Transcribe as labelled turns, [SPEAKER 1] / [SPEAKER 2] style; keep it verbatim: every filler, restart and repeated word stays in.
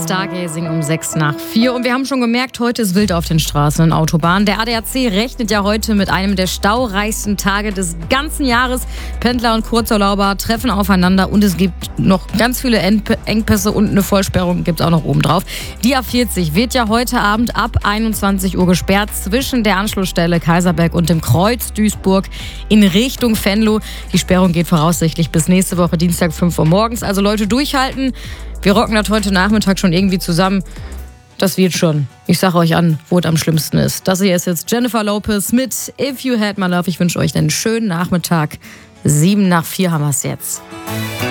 [SPEAKER 1] Stargazing um sechs nach vier. Und wir haben schon gemerkt, heute ist wild auf den Straßen und Autobahnen. Der A D A C rechnet ja heute mit einem der staureichsten Tage des ganzen Jahres. Pendler und Kurzurlauber treffen aufeinander und es gibt noch ganz viele Engpässe und eine Vollsperrung gibt es auch noch oben drauf. Die A vierzig wird ja heute Abend ab einundzwanzig Uhr gesperrt zwischen der Anschlussstelle Kaiserberg und dem Kreuz Duisburg in Richtung Venlo. Die Sperrung geht voraussichtlich bis nächste Woche Dienstag fünf Uhr morgens. Also Leute, durchhalten. Wir rocken das heute Nachmittag schon irgendwie zusammen. Das wird schon. Ich sage euch an, wo es am schlimmsten ist. Das hier ist jetzt Jennifer Lopez mit If You Had My Love. Ich wünsche euch einen schönen Nachmittag. Sieben nach vier haben wir es jetzt.